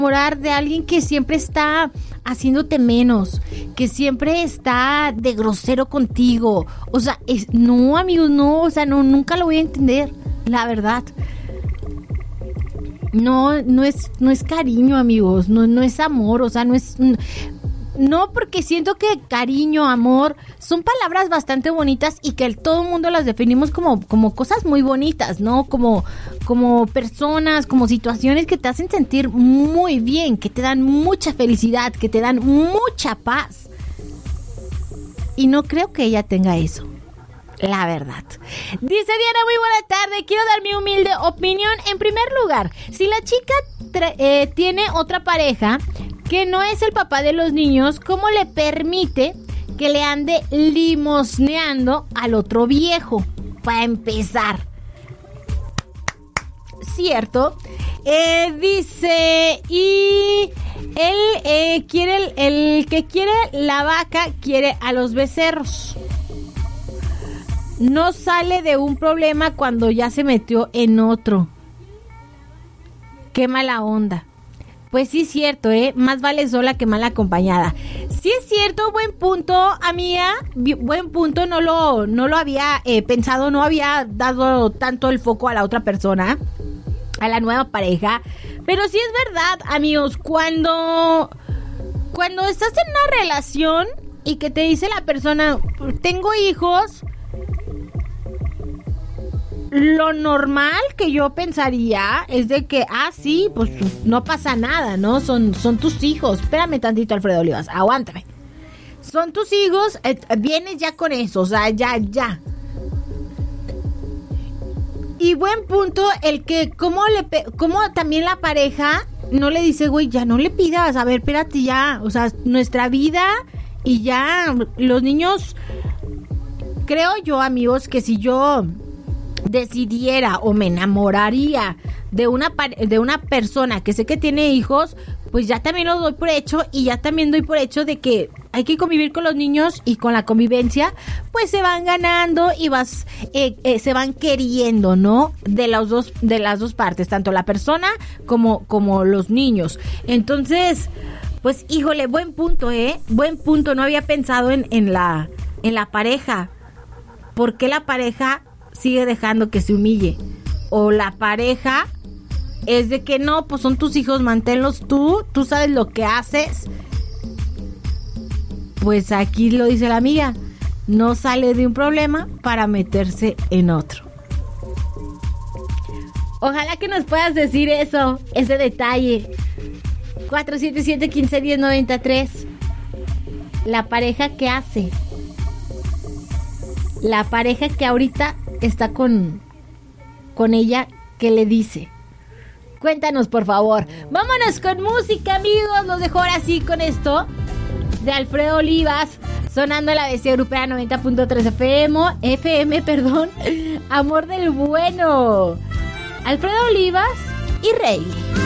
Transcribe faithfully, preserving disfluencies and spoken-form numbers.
enamorar de alguien que siempre está haciéndote menos, que siempre está de grosero contigo. O sea, es, no, amigos, no, o sea, no, nunca lo voy a entender, la verdad. No, no es, no es cariño, amigos, no, no es amor, o sea, no es... No, porque siento que cariño, amor, son palabras bastante bonitas y que todo el mundo las definimos como, como cosas muy bonitas, ¿no? Como, como personas, como situaciones que te hacen sentir muy bien, que te dan mucha felicidad, que te dan mucha paz. Y no creo que ella tenga eso, la verdad. Dice Diana, muy buena tarde, quiero dar mi humilde opinión. En primer lugar, si la chica tra- eh, tiene otra pareja que no es el papá de los niños, ¿cómo le permite que le ande limosneando al otro viejo? Para empezar. Cierto. Eh, dice, y él eh, quiere, el, el que quiere la vaca quiere a los becerros. No sale de un problema cuando ya se metió en otro. Qué mala onda. Pues sí, es cierto, ¿eh? Más vale sola que mal acompañada. Sí es cierto, buen punto, amiga. Buen punto, no lo, no lo había eh, pensado, no había dado tanto el foco a la otra persona, a la nueva pareja. Pero sí es verdad, amigos, cuando, cuando estás en una relación y que te dice la persona, tengo hijos... Lo normal que yo pensaría es de que, ah, sí, pues no pasa nada, ¿no? Son, son tus hijos. Espérame tantito, Alfredo Olivas, aguántame. Son tus hijos, eh, vienes ya con eso, o sea, ya, ya. Y buen punto el que, ¿cómo, le pe- cómo también la pareja no le dice, güey, ya no le pidas, a ver, espérate ya, o sea, nuestra vida y ya, los niños, creo yo, amigos, que si yo... decidiera o me enamoraría de una de una persona que sé que tiene hijos, pues ya también lo doy por hecho y ya también doy por hecho de que hay que convivir con los niños y con la convivencia, pues se van ganando y vas eh, eh, se van queriendo, ¿no? De los dos de las dos partes, tanto la persona como como los niños. Entonces, pues híjole, buen punto, ¿eh? Buen punto, no había pensado en en la en la pareja. ¿Por qué la pareja sigue dejando que se humille? O la pareja es de que no, pues son tus hijos, manténlos tú, tú sabes lo que haces. Pues aquí lo dice la amiga, no sale de un problema para meterse en otro. Ojalá que nos puedas decir eso, ese detalle. cuatro siete siete, uno cinco uno cero, nueve tres. La pareja que hace. La pareja que ahorita está con, con ella, ¿qué le dice? Cuéntanos, por favor. Vámonos con música, amigos. Los dejo ahora sí con esto de Alfredo Olivas, sonando en la B C Europea noventa punto tres F M, F M, perdón. Amor del bueno. Alfredo Olivas y Rey.